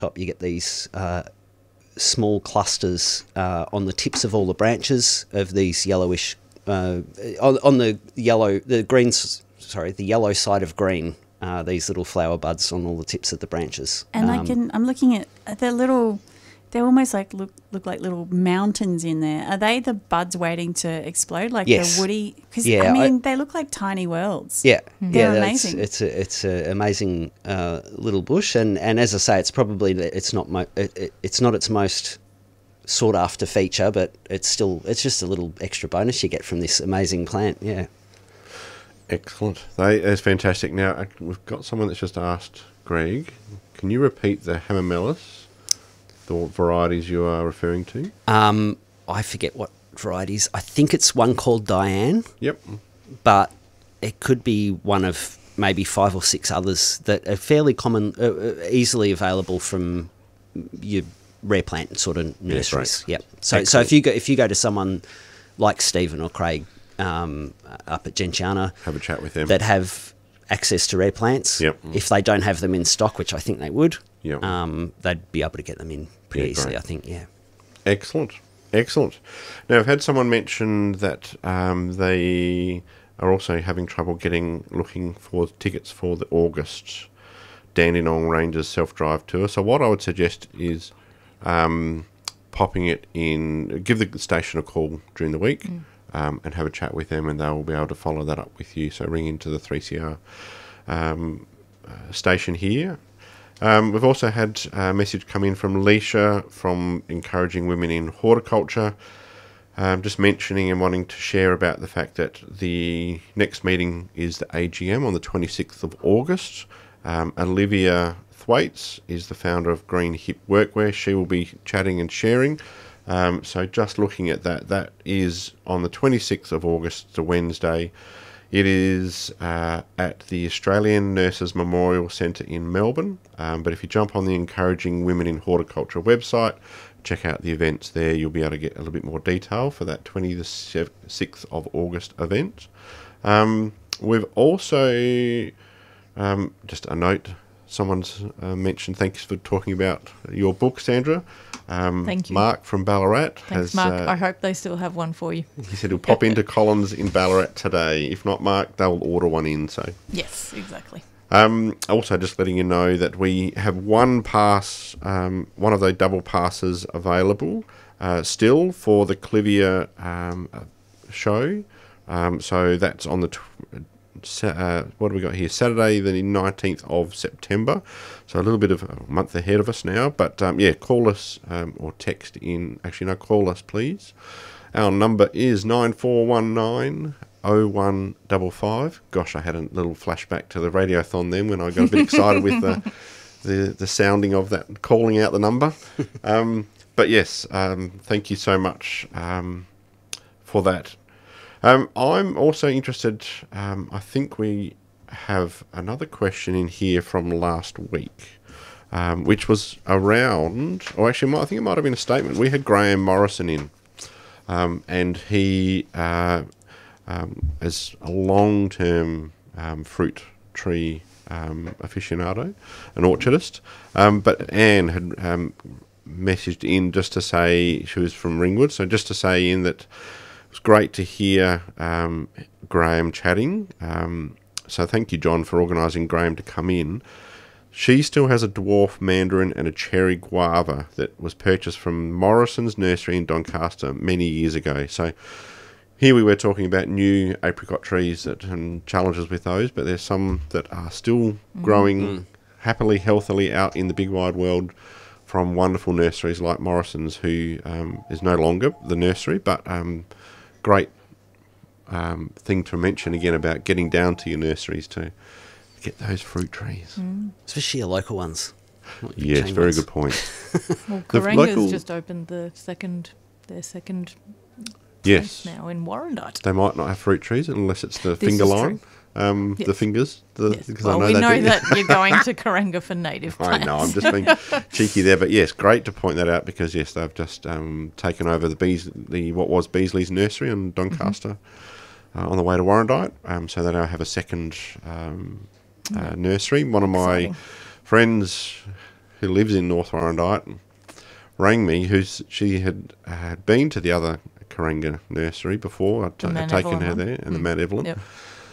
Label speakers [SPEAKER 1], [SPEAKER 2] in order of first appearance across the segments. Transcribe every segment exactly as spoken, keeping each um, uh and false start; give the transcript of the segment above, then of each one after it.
[SPEAKER 1] top, you get these uh, small clusters uh, on the tips of all the branches of these yellowish, uh, on, on the yellow, the greens, sorry, the yellow side of green, uh, these little flower buds on all the tips of the branches.
[SPEAKER 2] And
[SPEAKER 1] um,
[SPEAKER 2] I can, I'm looking at, they're little, they're almost like, look look like little mountains in there. Are they the buds waiting to explode, like
[SPEAKER 1] Yes.
[SPEAKER 2] the woody? Because,
[SPEAKER 1] Yeah,
[SPEAKER 2] I mean,
[SPEAKER 1] I-
[SPEAKER 2] they look like tiny worlds.
[SPEAKER 1] Yeah,
[SPEAKER 2] They're
[SPEAKER 1] yeah, that's-
[SPEAKER 2] amazing.
[SPEAKER 1] It's a it's a amazing uh, little bush, and, and as I say, it's probably it's not mo- it, it, it's not its most sought after feature, but it's still it's just a little extra bonus you get from this amazing plant. Yeah.
[SPEAKER 3] Excellent. They, that's fantastic. Now, uh, we've got someone that's just asked, Greg, can you repeat the Hamamelis, the varieties you are referring to?
[SPEAKER 1] Um, I forget what varieties. I think it's one called Diane,
[SPEAKER 3] Yep.
[SPEAKER 1] but it could be one of maybe five or six others that are fairly common, uh, uh, easily available from your rare plant sort of nurseries.
[SPEAKER 3] great.
[SPEAKER 1] Yep. So, so
[SPEAKER 3] Excellent.
[SPEAKER 1] if you go if you go to someone like Stephen or Craig um, up at Gentiana,
[SPEAKER 3] Have a chat with them.
[SPEAKER 1] that have access to rare plants.
[SPEAKER 3] Yep.
[SPEAKER 1] If they don't have them in stock, which I think they would,
[SPEAKER 3] Yep.
[SPEAKER 1] um, they'd be able to get them in pretty
[SPEAKER 3] Yeah,
[SPEAKER 1] easily.
[SPEAKER 3] great.
[SPEAKER 1] I think. Yeah.
[SPEAKER 3] Excellent. Excellent. Now, I've had someone mention that um, they are also having trouble getting, looking for tickets for the August Dandenong Rangers self-drive tour. So what I would suggest is um, popping it in, give the station a call during the week um, and have a chat with them, and they'll be able to follow that up with you. So ring into the three C R um, uh, station here. Um, we've also had a message come in from Leisha from Encouraging Women in Horticulture, um, just mentioning and wanting to share about the fact that the next meeting is the A G M on the twenty-sixth of August. Um, Olivia Thwaites is the founder of Green Hip Workwear. She will be chatting and sharing. Um, so just looking at that, that is on the twenty-sixth of August, it's a Wednesday. It is uh, at the Australian Nurses Memorial Centre in Melbourne. Um, but if you jump on the Encouraging Women in Horticulture website, check out the events there. You'll be able to get a little bit more detail for that twenty-sixth of August event. Um, we've also, um, just a note, someone's uh, mentioned, thanks for talking about your book, Sandra. Um,
[SPEAKER 4] Thank you.
[SPEAKER 3] Mark from Ballarat
[SPEAKER 4] Thanks,
[SPEAKER 3] has...
[SPEAKER 4] Mark.
[SPEAKER 3] uh,
[SPEAKER 4] I hope they still have one for you.
[SPEAKER 3] He said he'll pop into Collins in Ballarat today. If not, Mark, they'll order one in. So,
[SPEAKER 4] Yes, exactly.
[SPEAKER 3] um, also just letting you know that we have one pass, um, one of those double passes available uh, still for the Clivia um, uh, show. Um, so that's on the tw- sa- uh, what do we got here? Saturday, the nineteenth of September. So a little bit of a month ahead of us now. But um, yeah, call us um, or text in. Actually, no, call us, please. Our number is nine four one nine oh one five five. Gosh, I had a little flashback to the radiothon then when I got a bit excited with the, the the sounding of that, calling out the number. Um, but yes, um, thank you so much um, for that. Um, I'm also interested, um, I think we have another question in here from last week, um, which was around, or actually I think it might have been a statement. We had Graham Morrison in, um, and he, uh, um, as a long-term um, fruit tree um, aficionado, an orchardist, um, but Anne had um, messaged in just to say, she was from Ringwood, so just to say in that it was great to hear um, Graham chatting. Um, so thank you, John, for organising Graham to come in. She still has a dwarf mandarin and a cherry guava that was purchased from Morrison's nursery in Doncaster many years ago. So here we were talking about new apricot trees that, and challenges with those, but there's some that are still growing happily, healthily out in the big wide world from wonderful nurseries like Morrison's, who um, is no longer the nursery, but um, great um, thing to mention again about getting down to your nurseries to get those fruit trees.
[SPEAKER 1] Especially your local ones. not your
[SPEAKER 3] Yes,
[SPEAKER 1] chain
[SPEAKER 3] very
[SPEAKER 1] ones.
[SPEAKER 3] good point.
[SPEAKER 4] Well,
[SPEAKER 3] The
[SPEAKER 4] Karanga's
[SPEAKER 3] local-
[SPEAKER 4] just opened the second, their second
[SPEAKER 3] Yes.
[SPEAKER 4] place now in Warrandyte.
[SPEAKER 3] They might not have fruit trees unless it's the
[SPEAKER 4] This
[SPEAKER 3] finger
[SPEAKER 4] is
[SPEAKER 3] line.
[SPEAKER 4] true.
[SPEAKER 3] Um, The
[SPEAKER 4] Yes.
[SPEAKER 3] fingers. The,
[SPEAKER 4] Yes.
[SPEAKER 3] because
[SPEAKER 4] Well,
[SPEAKER 3] I know
[SPEAKER 4] we
[SPEAKER 3] they
[SPEAKER 4] know
[SPEAKER 3] do.
[SPEAKER 4] that you're going to Karanga for native
[SPEAKER 3] I
[SPEAKER 4] plants.
[SPEAKER 3] know, I'm just being cheeky there, but yes, great to point that out because yes, they've just um, taken over the Bees, the what was Beasley's nursery in Doncaster uh, on the way to Warrandyte. Um, so they now have a second um, uh, nursery. One of my
[SPEAKER 4] Exciting.
[SPEAKER 3] friends who lives in North Warrandyte, rang me. Who's she had had been to the other Karanga nursery before. I'd,
[SPEAKER 4] The
[SPEAKER 3] I'd
[SPEAKER 4] Mount
[SPEAKER 3] taken
[SPEAKER 4] Evelyn
[SPEAKER 3] her
[SPEAKER 4] one.
[SPEAKER 3] there, and the
[SPEAKER 4] Mm.
[SPEAKER 3] Mount Evelyn.
[SPEAKER 4] Yep.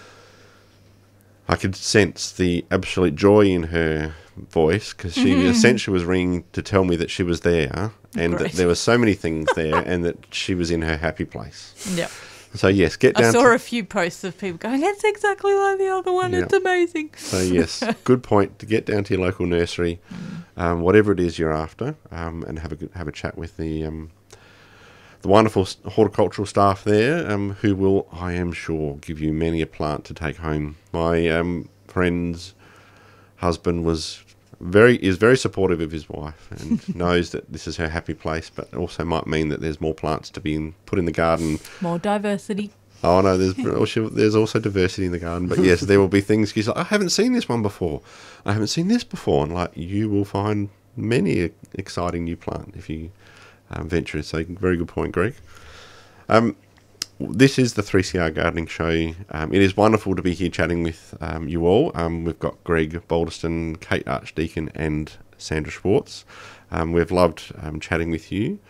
[SPEAKER 3] I could sense the absolute joy in her voice because she
[SPEAKER 4] Mm-hmm.
[SPEAKER 3] essentially was ringing to tell me that she was there and that
[SPEAKER 4] Great.
[SPEAKER 3] there were so many things there and that she was in her happy place.
[SPEAKER 4] Yep.
[SPEAKER 3] So yes, get
[SPEAKER 4] I
[SPEAKER 3] down.
[SPEAKER 4] saw
[SPEAKER 3] to,
[SPEAKER 4] a few posts of people going, "It's exactly like the other one.
[SPEAKER 3] Yeah.
[SPEAKER 4] It's amazing."
[SPEAKER 3] So yes, good point to get down to your local nursery, um, whatever it is you're after, um, and have a good, have a chat with the um, the wonderful s- horticultural staff there, um, who will, I am sure, give you many a plant to take home. My um, friend's husband was very is very supportive of his wife and knows that this is her happy place, but also might mean that there's more plants to be in, put in the garden.
[SPEAKER 4] More diversity.
[SPEAKER 3] Oh no, there's also, there's also diversity in the garden, but yes, there will be things. He's like, I haven't seen this one before. I haven't seen this before, and like you will find many a exciting new plant if you um, venture. So very good point, Greg. Um, this is the three C R Gardening Show. Um, it is wonderful to be here chatting with um, you all. Um, we've got Greg Balderston, Kate Archdeacon, and Sandra Schwartz. Um, we've loved um, chatting with you.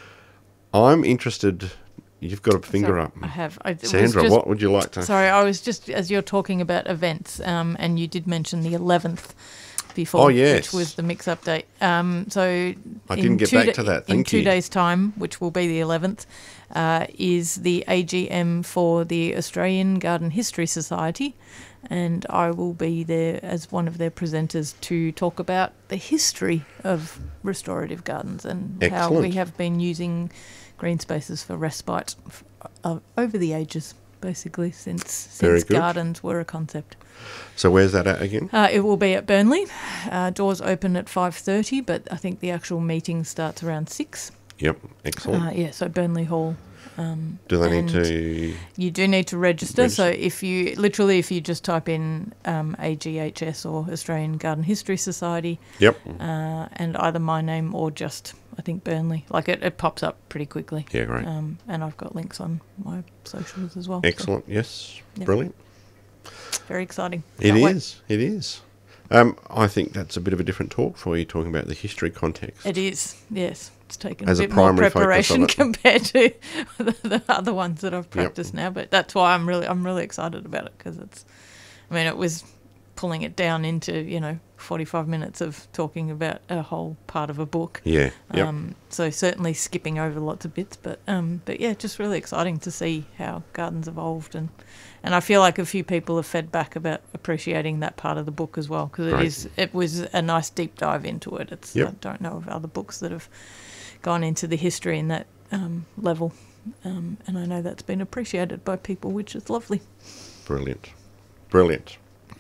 [SPEAKER 3] I'm interested. You've got a finger
[SPEAKER 4] So
[SPEAKER 3] up.
[SPEAKER 4] I have. I, it was
[SPEAKER 3] Sandra,
[SPEAKER 4] just-
[SPEAKER 3] what would you like to...
[SPEAKER 4] Sorry, I was just, as you're talking about events, um, and you did mention the eleventh before,
[SPEAKER 3] Oh, yes.
[SPEAKER 4] which was the mix update. Um, so
[SPEAKER 3] I
[SPEAKER 4] in
[SPEAKER 3] didn't get
[SPEAKER 4] two
[SPEAKER 3] back
[SPEAKER 4] da-
[SPEAKER 3] to that.
[SPEAKER 4] in
[SPEAKER 3] Thank
[SPEAKER 4] two
[SPEAKER 3] you.
[SPEAKER 4] days' time, which will be the eleventh, uh, is the A G M for the Australian Garden History Society, and I will be there as one of their presenters to talk about the history of restorative gardens and how we
[SPEAKER 3] Excellent.
[SPEAKER 4] have been using green spaces for respite f- uh, over the ages, basically, since
[SPEAKER 3] Very
[SPEAKER 4] since
[SPEAKER 3] good.
[SPEAKER 4] gardens were a concept.
[SPEAKER 3] So where's that at again?
[SPEAKER 4] Uh, it will be at Burnley. Uh, doors open at five thirty, but I think the actual meeting starts around six.
[SPEAKER 3] Yep, excellent.
[SPEAKER 4] Uh, yeah, so Burnley Hall. Um,
[SPEAKER 3] Do they need
[SPEAKER 4] and
[SPEAKER 3] to...
[SPEAKER 4] You do need to register. So
[SPEAKER 3] Register.
[SPEAKER 4] if you, literally, if you just type in um, A G H S or Australian Garden History Society,
[SPEAKER 3] Yep.
[SPEAKER 4] uh, and either my name or just, I think, Burnley, like it, it pops up pretty quickly.
[SPEAKER 3] Yeah, great.
[SPEAKER 4] Um, and I've got links on my socials as well. so
[SPEAKER 3] Excellent. Yes.
[SPEAKER 4] Yeah.
[SPEAKER 3] Brilliant.
[SPEAKER 4] very exciting.
[SPEAKER 3] It
[SPEAKER 4] Can't wait.
[SPEAKER 3] is. It is. Um, I think that's a bit of a different talk for you, talking about the history context.
[SPEAKER 4] It is, yes. It's taken
[SPEAKER 3] As a
[SPEAKER 4] a bit more
[SPEAKER 3] primary focus of
[SPEAKER 4] preparation
[SPEAKER 3] it.
[SPEAKER 4] compared to the, the other ones that I've practiced now. But that's why I'm really, I'm really excited about it because it's. I mean, it was pulling it down into you know forty-five minutes of talking about a whole part of a book.
[SPEAKER 3] Yeah. Yep.
[SPEAKER 4] Um, so certainly skipping over lots of bits, but um, but yeah, just really exciting to see how gardens evolved, and and I feel like a few people have fed back about appreciating that part of the book as well because it
[SPEAKER 3] Great.
[SPEAKER 4] is it was a nice deep dive into it. It's
[SPEAKER 3] Yep.
[SPEAKER 4] I don't know of other books that have gone into the history in that um, level, um, and I know that's been appreciated by people, which is lovely.
[SPEAKER 3] Brilliant. Brilliant.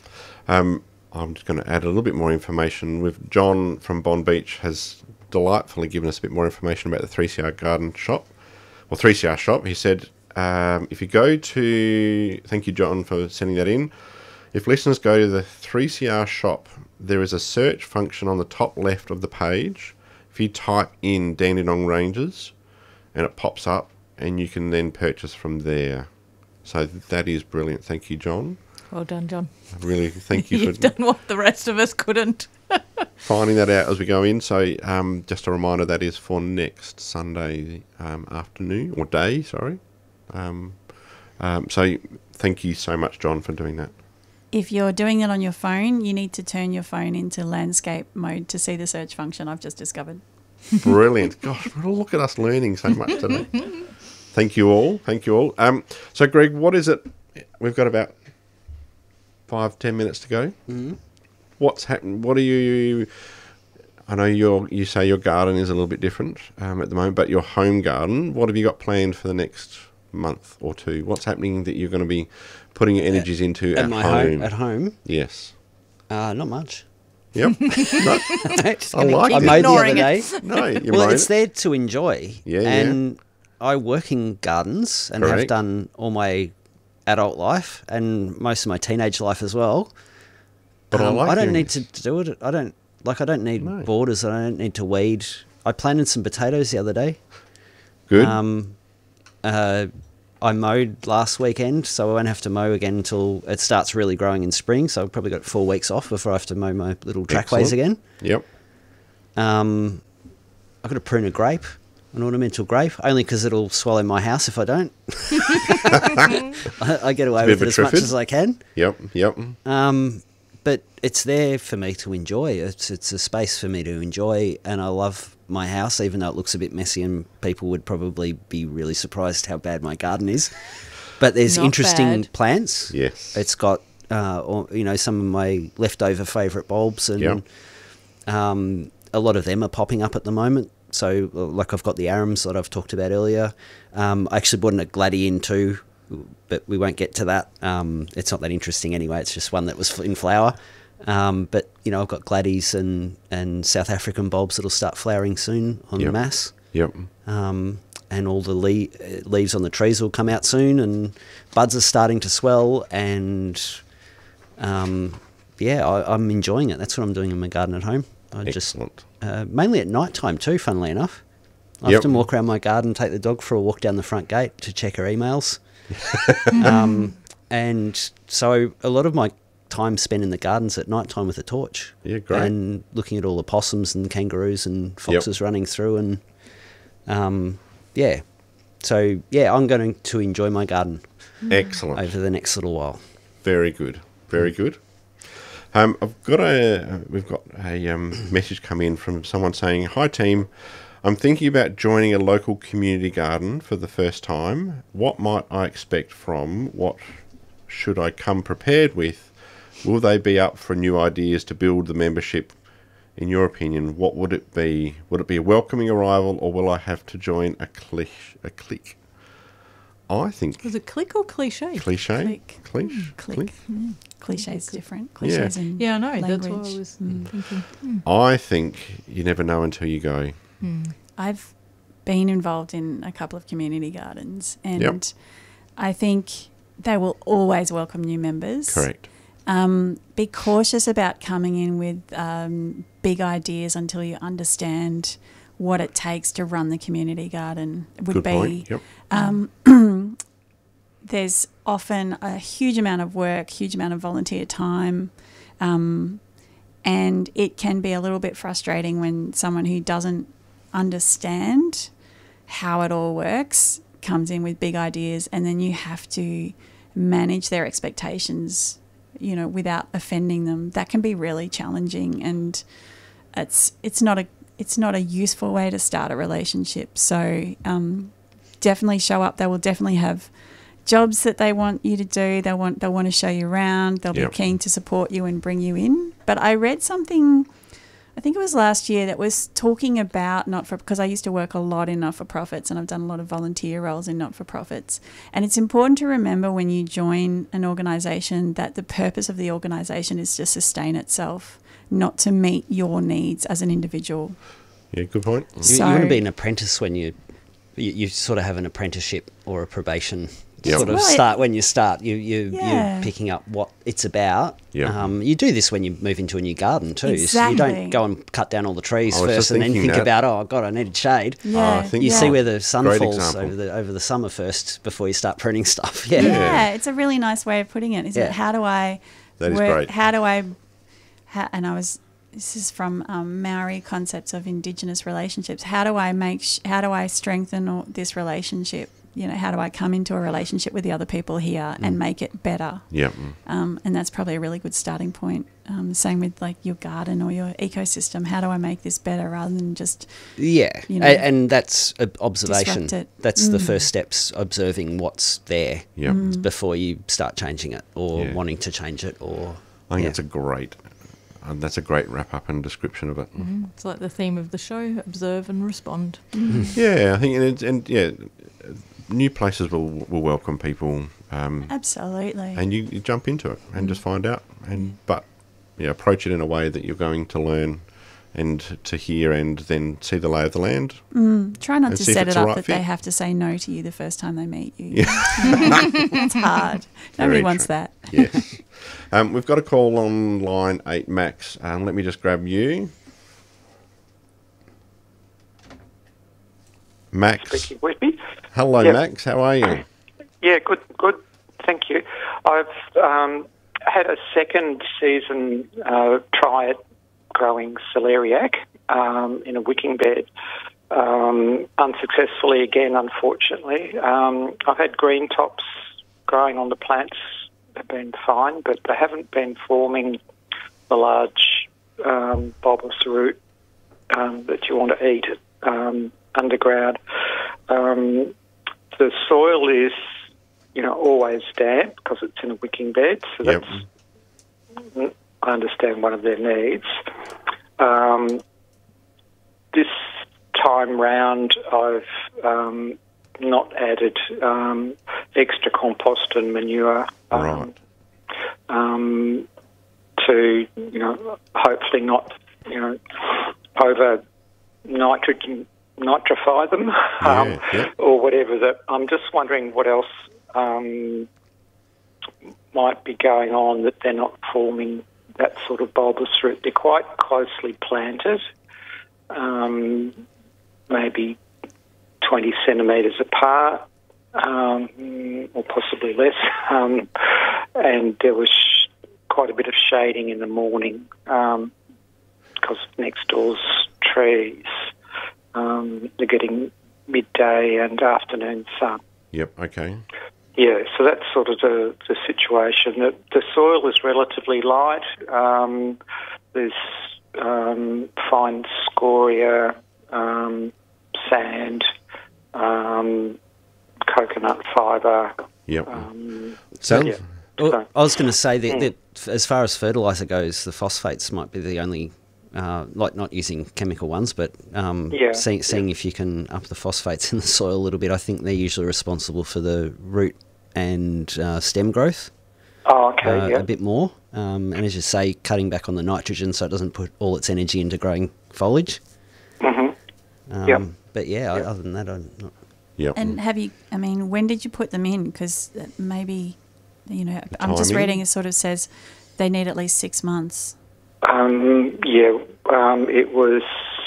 [SPEAKER 3] Um, I'm just going to add a little bit more information. With John from Bond Beach has delightfully given us a bit more information about the three C R Garden Shop, or three C R Shop. He said, um, if you go to, thank you, John, for sending that in. If listeners go to the three C R Shop, there is a search function on the top left of the page. If you type in Dandenong Ranges, and it pops up, and you can then purchase from there. So that is brilliant. Thank you, John.
[SPEAKER 4] Well done, John.
[SPEAKER 3] Really, thank you
[SPEAKER 4] You've
[SPEAKER 3] for
[SPEAKER 4] done what the rest of us couldn't.
[SPEAKER 3] finding that out as we go in. So, um, just a reminder, that is for next Sunday um, afternoon, or day, sorry. Um, um, so, thank you so much, John, for doing that.
[SPEAKER 2] If you're doing it on your phone, you need to turn your phone into landscape mode to see the search function I've just discovered.
[SPEAKER 3] Brilliant. Gosh, look at us learning so much today. Thank you all. Thank you all. Um, so, Greg, what is it? We've got about five, ten minutes to go.
[SPEAKER 1] Mm-hmm.
[SPEAKER 3] What's happening? What are you... I know you're, you say your garden is a little bit different um, at the moment, but your home garden, what have you got planned for the next month or two? What's happening that you're going to be putting your energies into at,
[SPEAKER 1] At my
[SPEAKER 3] home?
[SPEAKER 1] home. At home,
[SPEAKER 3] Yes.
[SPEAKER 1] uh, not much.
[SPEAKER 3] Yep. No,
[SPEAKER 1] Just
[SPEAKER 3] I
[SPEAKER 1] gonna
[SPEAKER 3] like
[SPEAKER 1] keep-
[SPEAKER 3] it.
[SPEAKER 1] I mowed the other
[SPEAKER 4] Ignoring
[SPEAKER 1] day.
[SPEAKER 4] it.
[SPEAKER 3] no, you
[SPEAKER 1] Well,
[SPEAKER 3] won't.
[SPEAKER 1] it's there to enjoy.
[SPEAKER 3] Yeah, yeah.
[SPEAKER 1] and I work in gardens and have
[SPEAKER 3] Correct.
[SPEAKER 1] done all my adult life and most of my teenage life as well.
[SPEAKER 3] But I
[SPEAKER 1] Um,
[SPEAKER 3] like
[SPEAKER 1] I don't
[SPEAKER 3] doing
[SPEAKER 1] need
[SPEAKER 3] this.
[SPEAKER 1] to do it. I don't like. I don't need
[SPEAKER 3] No.
[SPEAKER 1] borders. I don't need to weed. I planted some potatoes the other day.
[SPEAKER 3] Good.
[SPEAKER 1] Um, uh, I mowed last weekend, so I won't have to mow again until it starts really growing in spring. So I've probably got four weeks off before I have to mow my little trackways
[SPEAKER 3] Excellent.
[SPEAKER 1] again.
[SPEAKER 3] Yep.
[SPEAKER 1] Um, I've got to prune a grape, an ornamental grape, only because it'll swallow my house if I don't. I, I get away with it as much as I can.
[SPEAKER 3] Yep, yep.
[SPEAKER 1] Um, but it's there for me to enjoy. It's it's a space for me to enjoy, and I love my house, even though it looks a bit messy, and people would probably be really surprised how bad my garden is. But there's
[SPEAKER 4] Not
[SPEAKER 1] interesting
[SPEAKER 4] bad.
[SPEAKER 1] plants.
[SPEAKER 3] Yes.
[SPEAKER 1] It's got, uh, or, you know, some of my leftover favourite bulbs, and
[SPEAKER 3] Yep.
[SPEAKER 1] um, a lot of them are popping up at the moment. So, like, I've got the arums that I've talked about earlier. Um, I actually brought in a gladian too, but we won't get to that. Um, it's not that interesting anyway. It's just one that was in flower. Um, but, you know, I've got gladdies and, and South African bulbs that'll start flowering soon on
[SPEAKER 3] Yep.
[SPEAKER 1] mass.
[SPEAKER 3] Yep.
[SPEAKER 1] Um, and all the le- leaves on the trees will come out soon, and buds are starting to swell, and um, yeah, I, I'm enjoying it. That's what I'm doing in my garden at home. I just
[SPEAKER 3] Excellent.
[SPEAKER 1] uh, mainly at night time too, funnily enough. I
[SPEAKER 3] Yep.
[SPEAKER 1] often walk around my garden, take the dog for a walk down the front gate to check her emails. um, and so a lot of my time spent in the gardens at night time with a torch.
[SPEAKER 3] Yeah, great.
[SPEAKER 1] And looking at all the possums and kangaroos and foxes running through, and um, yeah. So yeah, I'm going to enjoy my garden
[SPEAKER 3] Excellent.
[SPEAKER 1] over the next little while.
[SPEAKER 3] Very good. Very good. Um, I've got a we've got a um, message come in from someone saying, "Hi team, I'm thinking about joining a local community garden for the first time. What might I expect from? What should I come prepared with? Will they be up for new ideas to build the membership? In your opinion, what would it be? Would it be a welcoming arrival, or will I have to join a clique? A clique? I think
[SPEAKER 4] Was it click or cliche?
[SPEAKER 3] cliche.
[SPEAKER 2] Clique.
[SPEAKER 3] Cliche.
[SPEAKER 2] Click. Mm. Cliches different.
[SPEAKER 3] Yeah.
[SPEAKER 2] Cliches in
[SPEAKER 4] Yeah, I know.
[SPEAKER 2] language.
[SPEAKER 4] That's what I was thinking. Hmm.
[SPEAKER 3] I think you never know until you go.
[SPEAKER 2] I've been involved in a couple of community gardens, and
[SPEAKER 3] Yep.
[SPEAKER 2] I think they will always welcome new members.
[SPEAKER 3] Correct.
[SPEAKER 2] Um, be cautious about coming in with um, big ideas until you understand what it takes to run the community garden. It would
[SPEAKER 3] Good
[SPEAKER 2] be
[SPEAKER 3] point. Yep.
[SPEAKER 2] um, there's often a huge amount of work, huge amount of volunteer time, um, and it can be a little bit frustrating when someone who doesn't understand how it all works comes in with big ideas, and then you have to manage their expectations, you know, without offending them. That can be really challenging, and it's it's not a it's not a useful way to start a relationship. So um, definitely show up. They will definitely have jobs that they want you to do. They want they'll want to show you around. They'll
[SPEAKER 3] Yep.
[SPEAKER 2] be keen to support you and bring you in. But I read something, I think it was last year, that was talking about not for because I used to work a lot in not for profits, and I've done a lot of volunteer roles in not for profits. And it's important to remember when you join an organisation that the purpose of the organisation is to sustain itself, not to meet your needs as an individual.
[SPEAKER 3] Yeah, good point.
[SPEAKER 1] You,
[SPEAKER 2] So-
[SPEAKER 1] you want to be an apprentice when you, you you sort of have an apprenticeship or a probation
[SPEAKER 3] Yep.
[SPEAKER 1] sort of
[SPEAKER 2] Well, it-
[SPEAKER 1] start when you start. You you
[SPEAKER 2] Yeah.
[SPEAKER 1] you're picking up what it's about.
[SPEAKER 3] Yep.
[SPEAKER 1] Um, you do this when you move into a new garden too. So you
[SPEAKER 2] Exactly.
[SPEAKER 1] don't go and cut down all the trees
[SPEAKER 3] I was
[SPEAKER 1] first
[SPEAKER 3] just
[SPEAKER 1] and then
[SPEAKER 3] thinking
[SPEAKER 1] think
[SPEAKER 3] that.
[SPEAKER 1] about, oh God, I needed shade.
[SPEAKER 2] Yeah,
[SPEAKER 3] I think
[SPEAKER 1] You
[SPEAKER 2] yeah.
[SPEAKER 1] see where the sun
[SPEAKER 3] Great
[SPEAKER 1] falls
[SPEAKER 3] example.
[SPEAKER 1] over the over the summer first before you start pruning stuff. Yeah.
[SPEAKER 2] Yeah,
[SPEAKER 3] Yeah.
[SPEAKER 2] it's a really nice way of putting it. Is
[SPEAKER 1] Yeah.
[SPEAKER 2] it how do I
[SPEAKER 3] That is
[SPEAKER 2] work,
[SPEAKER 3] great.
[SPEAKER 2] how do I how, and I was this is from um, Maori concepts of Indigenous relationships. How do I make sh- how do I strengthen all, this relationship? You know, how do I come into a relationship with the other people here and make it better?
[SPEAKER 3] Yeah.
[SPEAKER 2] Um, and that's probably a really good starting point. Um, same with like your garden or your ecosystem. How do I make this better rather than just
[SPEAKER 1] Yeah,
[SPEAKER 2] You know,
[SPEAKER 1] A- and that's a observation.
[SPEAKER 2] disrupt it.
[SPEAKER 1] That's the
[SPEAKER 2] Mm.
[SPEAKER 1] first steps, observing what's there
[SPEAKER 3] Yeah.
[SPEAKER 2] Mm.
[SPEAKER 1] before you start changing it or
[SPEAKER 3] Yeah.
[SPEAKER 1] wanting to change it. Or
[SPEAKER 3] I think
[SPEAKER 1] yeah.
[SPEAKER 3] that's a great, uh, that's a great wrap up and description of it.
[SPEAKER 4] Mm, It's like the theme of the show: observe and respond.
[SPEAKER 3] Yeah, I think, and, it's, and yeah, new places will will welcome people, um,
[SPEAKER 2] absolutely.
[SPEAKER 3] and you, you jump into it and just find out, and but yeah, approach it in a way that you're going to learn and to hear and then see the lay of the land.
[SPEAKER 2] Mm, try not
[SPEAKER 3] and
[SPEAKER 2] to
[SPEAKER 3] see if
[SPEAKER 2] set
[SPEAKER 3] it's
[SPEAKER 2] it
[SPEAKER 3] a
[SPEAKER 2] up
[SPEAKER 3] right
[SPEAKER 2] that
[SPEAKER 3] fit.
[SPEAKER 2] they have to say no to you the first time they meet you.
[SPEAKER 3] Yeah.
[SPEAKER 2] It's hard. Nobody
[SPEAKER 3] Very
[SPEAKER 2] wants
[SPEAKER 3] true.
[SPEAKER 2] that.
[SPEAKER 3] Yes. um, we've got a call on line eight, Max. Um, let me just grab you. Max.
[SPEAKER 5] Speaking with me.
[SPEAKER 3] Hello,
[SPEAKER 5] Yep.
[SPEAKER 3] Max. How are you?
[SPEAKER 5] Yeah, good, good. Thank you. I've um, had a second season uh, try at growing celeriac, um, in a wicking bed. Um, unsuccessfully again, unfortunately. Um, I've had green tops growing on the plants, have been fine, but they haven't been forming the large um, bulbous root um, that you want to eat um, underground. Um, the soil is, you know, always damp because it's in a wicking bed, so
[SPEAKER 3] Yep.
[SPEAKER 5] that's, I understand, one of their needs. Um, this time round, I've um, not added um, extra compost and manure um,
[SPEAKER 3] Right.
[SPEAKER 5] um, to, you know, hopefully not, you know, over nitrogen nitrify them um,
[SPEAKER 3] Yeah, yeah.
[SPEAKER 5] or whatever. That I'm just wondering what else um, might be going on that they're not forming that sort of bulbous root. They're quite closely planted. Um, maybe twenty centimetres apart, um, or possibly less. Um, and there was sh- quite a bit of shading in the morning um, because next door's trees. Um, they're getting midday and afternoon sun.
[SPEAKER 3] Yep. Okay.
[SPEAKER 5] Yeah, so that's sort of the, the situation. The, the soil is relatively light. Um, there's um, fine scoria, um, sand, um, coconut fibre.
[SPEAKER 3] Yep.
[SPEAKER 5] Um,
[SPEAKER 3] so,
[SPEAKER 5] yeah.
[SPEAKER 1] Well,
[SPEAKER 5] So-
[SPEAKER 1] I was going to say that, that as far as fertiliser goes, the phosphates might be the only, uh, like not using chemical ones, but um,
[SPEAKER 5] Yeah,
[SPEAKER 1] seeing, seeing if you can up the phosphates in the soil a little bit. I think they're usually responsible for the root and uh, stem growth
[SPEAKER 5] Oh, okay,
[SPEAKER 1] uh,
[SPEAKER 5] yeah.
[SPEAKER 1] a bit more. Um, and as you say, cutting back on the nitrogen so it doesn't put all its energy into growing foliage.
[SPEAKER 5] Mm-hmm.
[SPEAKER 1] Um,
[SPEAKER 5] Yep.
[SPEAKER 1] But yeah, other than that, I'm not.
[SPEAKER 3] yep.
[SPEAKER 2] And have you, I mean, when did you put them in? Because maybe, you know, I'm just
[SPEAKER 3] timing?
[SPEAKER 2] reading it sort of says they need at least six months.
[SPEAKER 5] Um, yeah, um, it was,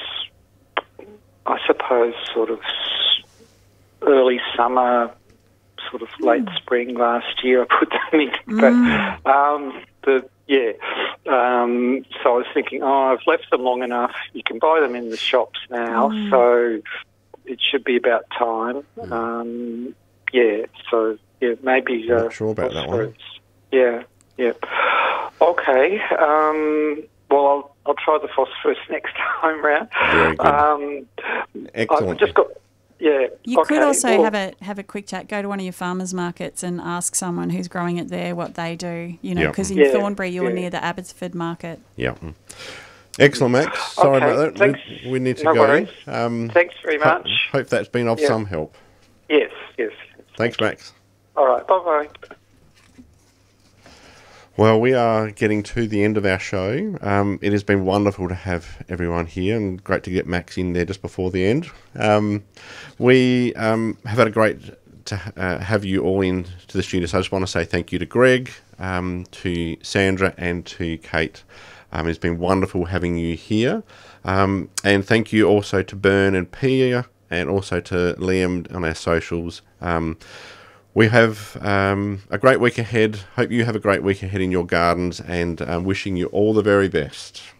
[SPEAKER 5] I suppose, sort of s- early summer, sort of late spring last year. I put them in, but um, the yeah. Um, so I was thinking, oh, I've left them long enough. You can buy them in the shops now, so it should be about time. Um, yeah. So yeah, maybe.
[SPEAKER 3] Not
[SPEAKER 5] Uh,
[SPEAKER 3] sure about that one.
[SPEAKER 5] phosphorus. Yeah. Yeah. Okay. Um, well, I'll, I'll try the phosphorus next time round.
[SPEAKER 3] Very good.
[SPEAKER 5] Um,
[SPEAKER 3] Excellent.
[SPEAKER 5] I've just got, yeah.
[SPEAKER 2] You could
[SPEAKER 5] okay,
[SPEAKER 2] also
[SPEAKER 5] well,
[SPEAKER 2] have a have a quick chat. Go to one of your farmers markets and ask someone who's growing it there what they do. You know,
[SPEAKER 3] Yeah.
[SPEAKER 2] because in
[SPEAKER 5] Yeah,
[SPEAKER 2] Thornbury you're
[SPEAKER 5] yeah.
[SPEAKER 2] near the Abbotsford market.
[SPEAKER 3] Yep. Excellent, Max. Sorry
[SPEAKER 5] Okay,
[SPEAKER 3] about that.
[SPEAKER 5] thanks.
[SPEAKER 3] We, we need to
[SPEAKER 5] No
[SPEAKER 3] go.
[SPEAKER 5] worries.
[SPEAKER 3] Um,
[SPEAKER 5] Thanks very
[SPEAKER 3] ho-
[SPEAKER 5] much.
[SPEAKER 3] hope that's been of
[SPEAKER 5] Yeah.
[SPEAKER 3] some help.
[SPEAKER 5] Yes, yes.
[SPEAKER 3] Thanks, Max.
[SPEAKER 5] All right, bye-bye.
[SPEAKER 3] Well, we are getting to the end of our show. Um, it has been wonderful to have everyone here and great to get Max in there just before the end. Um, we um, have had a great to uh, have you all in to the studio. So I just want to say thank you to Greg, um, to Sandra and to Kate. Um, it's been wonderful having you here. Um, and thank you also to Bern and Pia and also to Liam on our socials. Um, We have um, a great week ahead. Hope you have a great week ahead in your gardens and um, wishing you all the very best.